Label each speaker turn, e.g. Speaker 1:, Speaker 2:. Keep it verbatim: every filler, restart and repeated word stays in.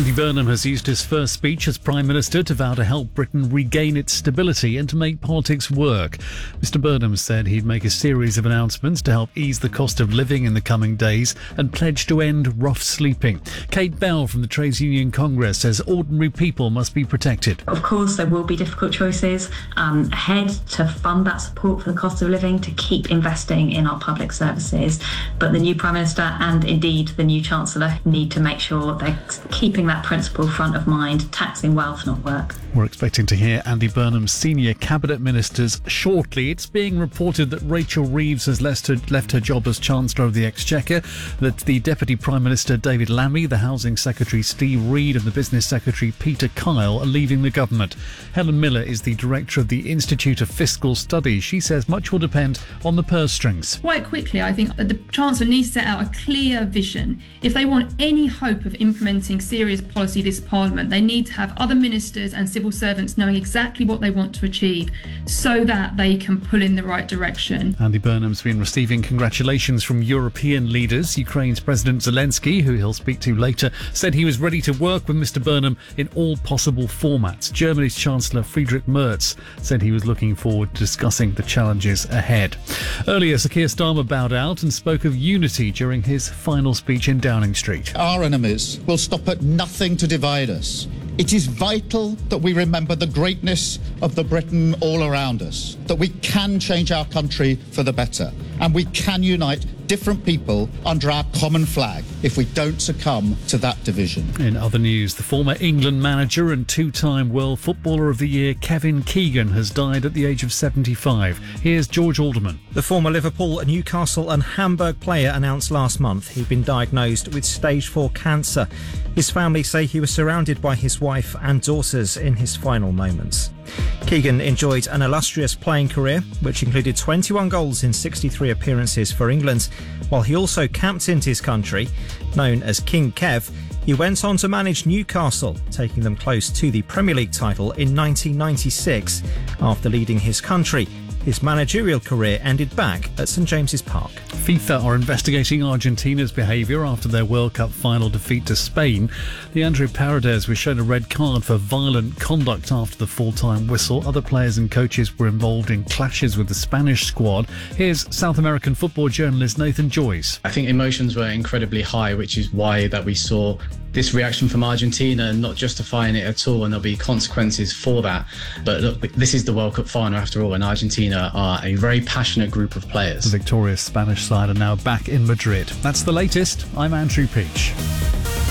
Speaker 1: Andy Burnham has used his first speech as Prime Minister to vow to help Britain regain its stability and to make politics work. Mister Burnham said he'd make a series of announcements to help ease the cost of living in the coming days and pledge to end rough sleeping. Kate Bell from the Trades Union Congress says ordinary people must be protected.
Speaker 2: Of course, there will be difficult choices um, ahead to fund that support for the cost of living, to keep investing in our public services. But the new Prime Minister and indeed the new Chancellor need to make sure they're keeping that principle front of mind, taxing wealth, not work.
Speaker 1: We're expecting to hear Andy Burnham's senior cabinet ministers shortly. It's being reported that Rachel Reeves has left her, left her job as Chancellor of the Exchequer, that the Deputy Prime Minister David Lammy, the Housing Secretary Steve Reed and the Business Secretary Peter Kyle are leaving the government. Helen Miller is the Director of the Institute of Fiscal Studies. She says much will depend on the purse strings.
Speaker 3: Quite quickly, I think that the Chancellor needs to set out a clear vision. If they want any hope of implementing serious policy this Parliament, they need to have other ministers and civil servants knowing exactly what they want to achieve so that they can pull in the right direction.
Speaker 1: Andy Burnham's been receiving congratulations from European leaders. Ukraine's President Zelensky, who he'll speak to later, said he was ready to work with Mister Burnham in all possible formats. Germany's Chancellor Friedrich Merz said he was looking forward to discussing the challenges ahead. Earlier, Sir Keir Starmer bowed out and spoke of unity during his final speech in Downing Street.
Speaker 4: Our enemies will stop at nothing to divide us. It is vital that we remember the greatness of the Britain all around us, that we can change our country for the better, and we can unite different people under our common flag if we don't succumb to that division.
Speaker 1: In other news, the former England manager and two-time World Footballer of the Year Kevin Keegan has died at the age of seventy-five. Here's George Alderman.
Speaker 5: The former Liverpool, Newcastle and Hamburg player announced last month he'd been diagnosed with stage four cancer. His family say he was surrounded by his wife and daughters in his final moments. Keegan enjoyed an illustrious playing career, which included twenty-one goals in sixty-three appearances for England, while he also captained his country. Known as King Kev, he went on to manage Newcastle, taking them close to the Premier League title in nineteen ninety-six. After leading his country, his managerial career ended back at St James's Park.
Speaker 1: FIFA are investigating Argentina's behaviour after their World Cup final defeat to Spain. Leandro Paredes was shown a red card for violent conduct after the full-time whistle. Other players and coaches were involved in clashes with the Spanish squad. Here's South American football journalist Nathan Joyce.
Speaker 6: I think emotions were incredibly high, which is why that we saw this reaction from Argentina, not justifying it at all, and there'll be consequences for that. But look, this is the World Cup final after all, and Argentina are a very passionate group of players.
Speaker 1: The victorious Spanish side are now back in Madrid. That's the latest. I'm Andrew Peach.